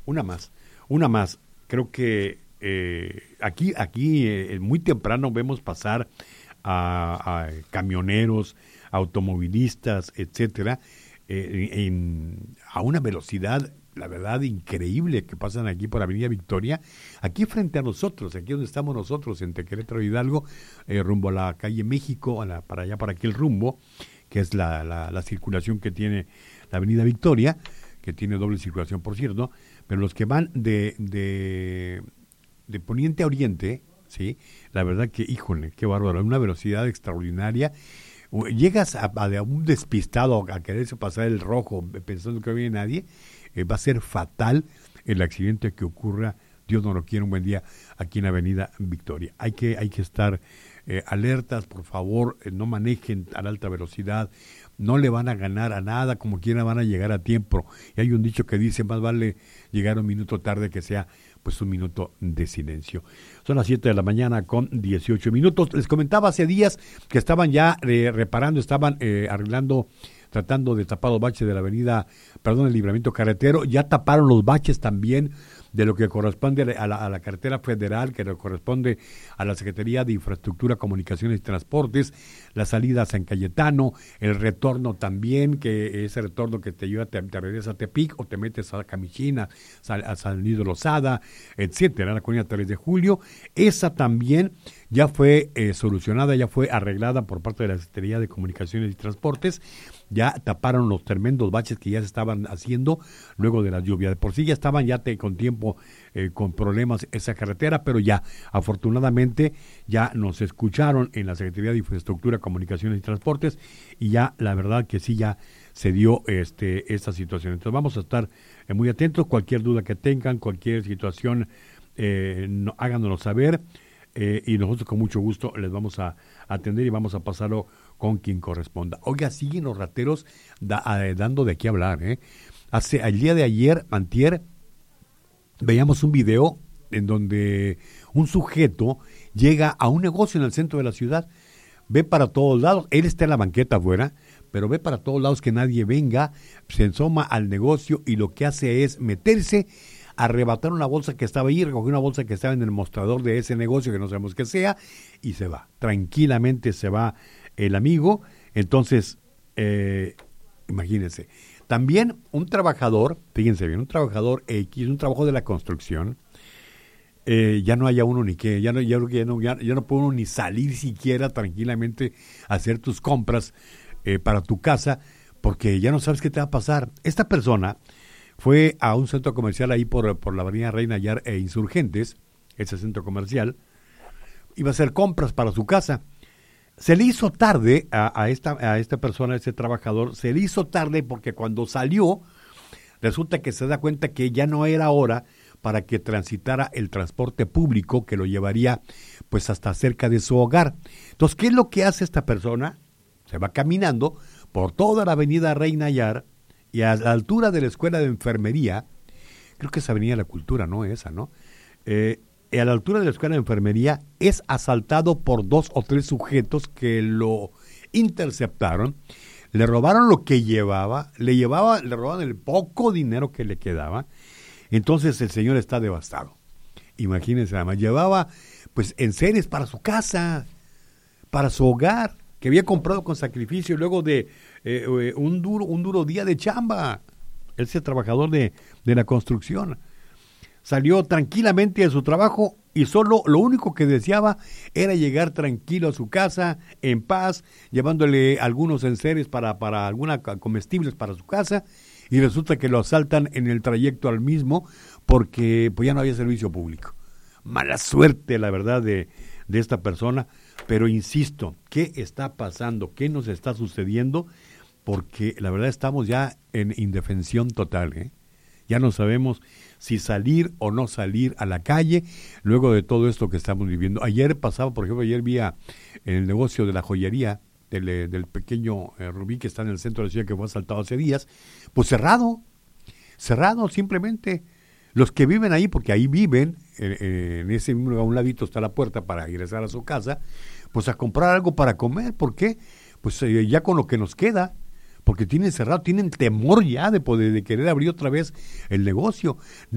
una más. Creo que aquí muy temprano vemos pasar a camioneros, automovilistas, etcétera, a una velocidad, la verdad, increíble, que pasan aquí por Avenida Victoria, aquí frente a nosotros, aquí donde estamos nosotros, entre Querétaro y Hidalgo, rumbo a la calle México, para allá, para aquel rumbo, que es la circulación que tiene la Avenida Victoria, que tiene doble circulación, por cierto, pero los que van de poniente a oriente, sí, la verdad que, híjole, qué bárbaro, una velocidad extraordinaria. Llegas a un despistado a quererse pasar el rojo pensando que no viene nadie, va a ser fatal el accidente que ocurra, Dios no lo quiera, un buen día aquí en Avenida Victoria. Hay que estar alertas, por favor, no manejen a alta velocidad, no le van a ganar a nada, como quiera van a llegar a tiempo. Y hay un dicho que dice, más vale llegar un minuto tarde que sea pues un minuto de silencio. Son las 7 de la mañana con 18 minutos. Les comentaba hace días que estaban ya reparando, estaban arreglando, tratando de tapar los baches de la el libramiento carretero. Ya taparon los baches también de lo que corresponde a la carretera federal, que le corresponde a la Secretaría de Infraestructura, Comunicaciones y Transportes, la salida a San Cayetano, el retorno también, que ese retorno que te lleva, te regresa a Tepic o te metes a Camichina, a San Luis de Lozada, etcétera, la colonia 3 de Julio. Esa también ya fue solucionada, ya fue arreglada por parte de la Secretaría de Comunicaciones y Transportes. Ya taparon los tremendos baches que ya se estaban haciendo luego de la lluvia. De por sí ya estaban con tiempo con problemas esa carretera, pero ya afortunadamente ya nos escucharon en la Secretaría de Infraestructura, Comunicaciones y Transportes, y ya la verdad que sí ya se dio esta situación. Entonces vamos a estar muy atentos. Cualquier duda que tengan, cualquier situación, háganoslo saber. Y nosotros con mucho gusto les vamos a atender y vamos a pasarlo con quien corresponda. Oiga, siguen los rateros dando de qué hablar, el día de ayer, antier, veíamos un video en donde un sujeto llega a un negocio en el centro de la ciudad, ve para todos lados, él está en la banqueta afuera, pero ve para todos lados que nadie venga, se asoma al negocio y lo que hace es meterse, arrebatar una bolsa que estaba ahí, recoger una bolsa que estaba en el mostrador de ese negocio, que no sabemos qué sea, y se va. Tranquilamente se va el amigo. Entonces, imagínense. También un trabajador, fíjense bien, un trabajador X, un trabajo de la construcción, ya no haya uno ni qué, ya no puede uno ni salir siquiera tranquilamente a hacer tus compras para tu casa, porque ya no sabes qué te va a pasar. Esta persona fue a un centro comercial ahí por la avenida Reina Ayar e Insurgentes, ese centro comercial, iba a hacer compras para su casa. Se le hizo tarde a esta persona, a este trabajador, se le hizo tarde porque cuando salió, resulta que se da cuenta que ya no era hora para que transitara el transporte público que lo llevaría pues hasta cerca de su hogar. Entonces, ¿qué es lo que hace esta persona? Se va caminando por toda la avenida Reina Ayar y a la altura de la Escuela de Enfermería, creo que es Avenida La Cultura, ¿no? Esa, ¿no? A la altura de la Escuela de Enfermería es asaltado por 2 o 3 sujetos que lo interceptaron, le robaron lo que llevaba, le robaron el poco dinero que le quedaba. Entonces el señor está devastado. Imagínense, además llevaba pues enseres para su casa, para su hogar, que había comprado con sacrificio luego de un duro día de chamba. Ese trabajador de la construcción salió tranquilamente de su trabajo y solo lo único que deseaba era llegar tranquilo a su casa, en paz, llevándole algunos enseres para algunas comestibles para su casa, y resulta que lo asaltan en el trayecto al mismo porque pues ya no había servicio público. Mala suerte, la verdad, de esta persona, pero insisto, ¿qué está pasando? ¿Qué nos está sucediendo? Porque la verdad estamos ya en indefensión total, Ya no sabemos si salir o no salir a la calle luego de todo esto que estamos viviendo. Ayer pasaba, por ejemplo, vi en el negocio de la joyería del pequeño Rubí que está en el centro de la ciudad, que fue asaltado hace días, pues cerrado simplemente. Los que viven ahí, porque ahí viven, en ese mismo lugar, a un ladito está la puerta para ingresar a su casa, pues a comprar algo para comer. ¿Por qué? Pues ya con lo que nos queda, porque tienen cerrado, tienen temor ya de querer abrir otra vez el negocio.